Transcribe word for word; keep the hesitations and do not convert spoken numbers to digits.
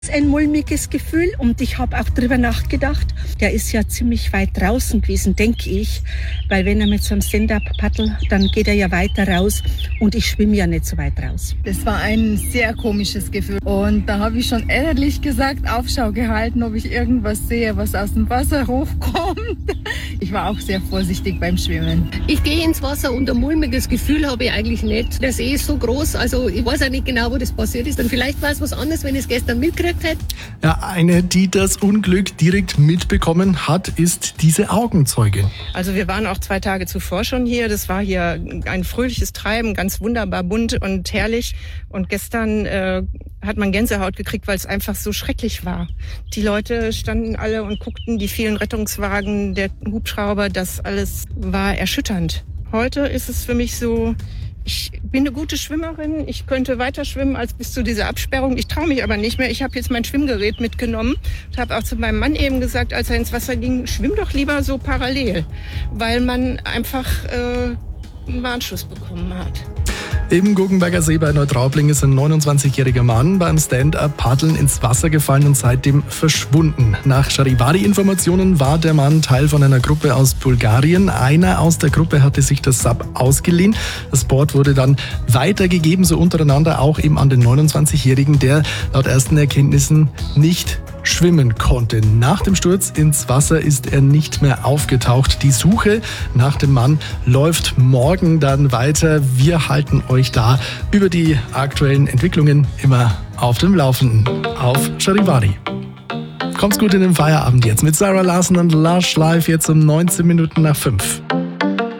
Ein mulmiges Gefühl und ich habe auch drüber nachgedacht. Der ist ja ziemlich weit draußen gewesen, denke ich, weil wenn er mit so einem Stand-up paddelt, dann geht er ja weiter raus und ich schwimme ja nicht so weit raus. Das war ein sehr komisches Gefühl und da habe ich schon innerlich gesagt, Aufschau gehalten, ob ich irgendwas sehe, was aus dem Wasser hochkommt. Ich war auch sehr vorsichtig beim Schwimmen. Ich gehe ins Wasser und ein mulmiges Gefühl habe ich eigentlich nicht. Der See ist so groß, also ich weiß auch nicht genau, wo das passiert ist. Und vielleicht war es was anderes, wenn ich es gestern mitgekriegt hätte. Ja, eine, die das Unglück direkt mitbekommen hat, ist diese Augenzeugin. Also wir waren auch zwei Tage zuvor schon hier. Das war hier ein fröhliches Treiben, ganz wunderbar bunt und herrlich. Und gestern äh, hat man Gänsehaut gekriegt, weil es einfach so schrecklich war. Die Leute standen alle und guckten, die vielen Rettungswagen, der Hubschrauber, das alles war erschütternd. Heute ist es für mich so, ich bin eine gute Schwimmerin, ich könnte weiter schwimmen als bis zu dieser Absperrung. Ich traue mich aber nicht mehr. Ich habe jetzt mein Schwimmgerät mitgenommen und habe auch zu meinem Mann eben gesagt, als er ins Wasser ging, schwimm doch lieber so parallel, weil man einfach äh, einen Warnschuss bekommen hat. Im Guggenberger See bei Neutraubling ist ein neunundzwanzigjähriger Mann beim Stand-up-Paddeln ins Wasser gefallen und seitdem verschwunden. Nach Charivari-Informationen war der Mann Teil von einer Gruppe aus Bulgarien. Einer aus der Gruppe hatte sich das Sub ausgeliehen. Das Board wurde dann weitergegeben, so untereinander auch eben an den neunundzwanzigjährigen, der laut ersten Erkenntnissen nicht schwimmen konnte. Nach dem Sturz ins Wasser ist er nicht mehr aufgetaucht. Die Suche nach dem Mann läuft morgen dann weiter. Wir halten euch da über die aktuellen Entwicklungen immer auf dem Laufenden auf Charivari. Kommt's gut in den Feierabend jetzt mit Sarah Larsen und Lush live jetzt um neunzehn Minuten nach fünf.